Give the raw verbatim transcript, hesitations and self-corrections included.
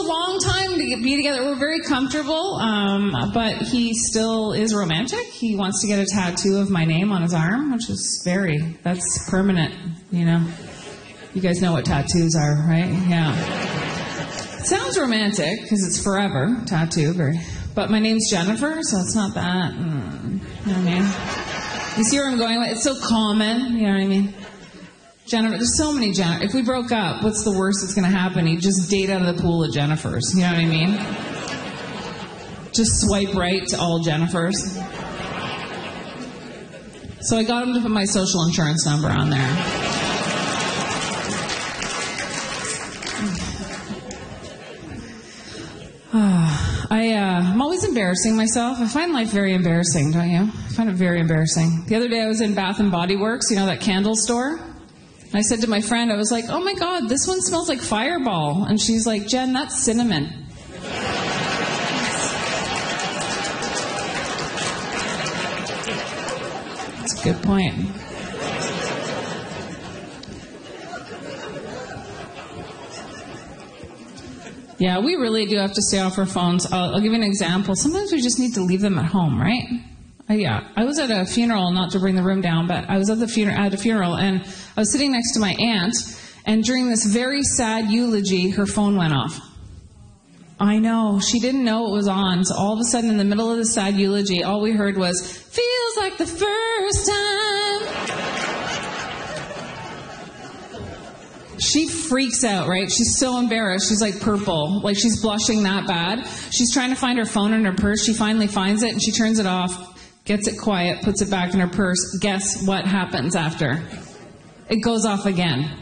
long time to get, be together. We're very comfortable, um, but he still is romantic. He wants to get a tattoo of my name on his arm, which is very, that's permanent, you know. You guys know what tattoos are, right? Yeah. It sounds romantic, because it's forever, tattoo, very. But my name's Jennifer, so it's not that. Mm, you know what I mean? You see where I'm going with? It's so common, you know what I mean? Jennifer, there's so many Jennifer. If we broke up, what's the worst that's going to happen? He'd just date out of the pool of Jennifers. You know what I mean? Just swipe right to all Jennifers. So I got him to put my social insurance number on there. Uh, I, uh, I'm always embarrassing myself. I find life very embarrassing, don't you? I find it very embarrassing. The other day I was in Bath and Body Works, you know, that candle store? I said to my friend, I was like, oh my God, this one smells like Fireball. And she's like, Jen, that's cinnamon. That's a good point. Yeah, we really do have to stay off our phones. I'll, I'll give you an example. Sometimes we just need to leave them at home, right? Uh, yeah, I was at a funeral, not to bring the room down, but I was at the funeral, at a funeral, and I was sitting next to my aunt, and during this very sad eulogy, her phone went off. I know, she didn't know it was on, so all of a sudden, in the middle of the sad eulogy, all we heard was, feels like the first time. She freaks out, right? She's so embarrassed. She's like purple, like she's blushing that bad. She's trying to find her phone in her purse. She finally finds it, and she turns it off. Gets it quiet, puts it back in her purse. Guess what happens after? It goes off again.